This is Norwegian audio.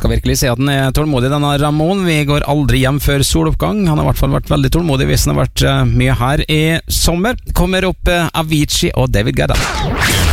skal virkelig si at han er tålmodig, denne Ramón. Vi går aldri hjem før soloppgang. Han har i hvert fall vært veldig tålmodig hvis han har vært mye her i sommer. Kommer opp Avicii og David Guetta.